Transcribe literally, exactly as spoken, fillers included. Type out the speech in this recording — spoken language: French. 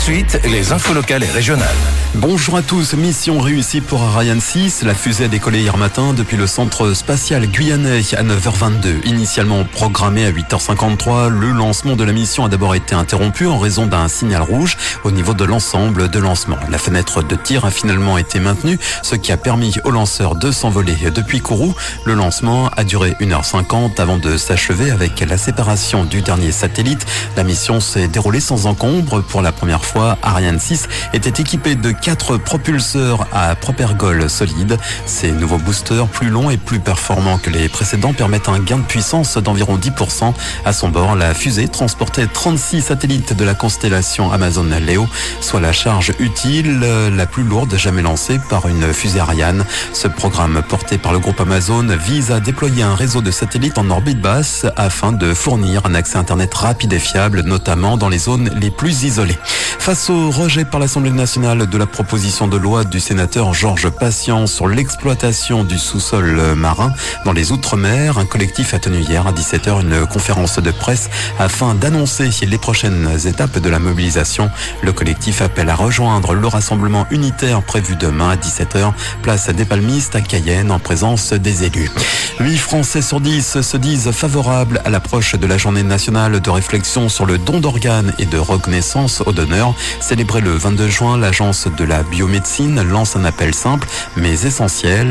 Ensuite, les infos locales et régionales. Bonjour à tous, mission réussie pour Ariane six. La fusée a décollé hier matin depuis le centre spatial guyanais à neuf heures vingt-deux. Initialement programmé à huit heures cinquante-trois, le lancement de la mission a d'abord été interrompu en raison d'un signal rouge au niveau de l'ensemble de lancement. La fenêtre de tir a finalement été maintenue, ce qui a permis au lanceur de s'envoler depuis Kourou. Le lancement a duré une heure cinquante avant de s'achever avec la séparation du dernier satellite. La mission s'est déroulée sans encombre. Pour la première fois, Ariane six était équipée de quatre propulseurs à propergol solide. Ces nouveaux boosters, plus longs et plus performants que les précédents, permettent un gain de puissance d'environ dix pour cent. À son bord, la fusée transportait trente-six satellites de la constellation Amazon Leo, soit la charge utile la plus lourde jamais lancée par une fusée Ariane. Ce programme porté par le groupe Amazon vise à déployer un réseau de satellites en orbite basse afin de fournir un accès Internet rapide et fiable, notamment dans les zones les plus isolées. Face au rejet par l'Assemblée nationale de la proposition de loi du sénateur Georges Patient sur l'exploitation du sous-sol marin dans les Outre-mer, un collectif a tenu hier à dix-sept heures une conférence de presse afin d'annoncer les prochaines étapes de la mobilisation. Le collectif appelle à rejoindre le rassemblement unitaire prévu demain à dix-sept heures, place des Palmistes à Cayenne en présence des élus. huit Français sur dix se disent favorables à l'approche de la journée nationale de réflexion sur le don d'organes et de reconnaissance aux donneurs. Célébré le vingt-deux juin, l'Agence de la biomédecine lance un appel simple mais essentiel